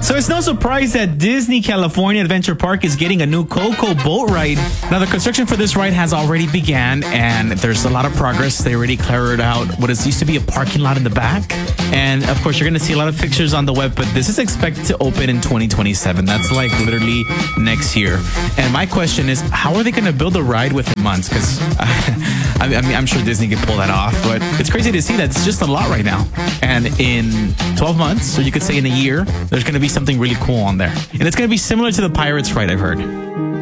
So it's no surprise that Disney California Adventure Park is getting a new Coco boat ride. Now, the construction for this ride has already began, and there's a lot of progress. They already cleared out what is used to be a parking lot in the back. And of course, you're going to see a lot of pictures on the web, but this is expected to open in 2027. That's like literally next year. And my question is, how are they going to build a ride within months? Because I'm sure Disney can pull that off, but it's crazy to see that it's just a lot right now. And in 12 months, or you could say in a year, there's going to be something really cool on there. And it's going to be similar to the Pirates ride, I've heard.